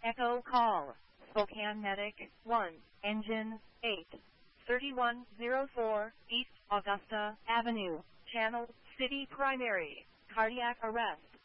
Echo call. Spokane Medic 1, Engine 8, 3104 East Augusta Avenue, Channel City Primary, cardiac arrest.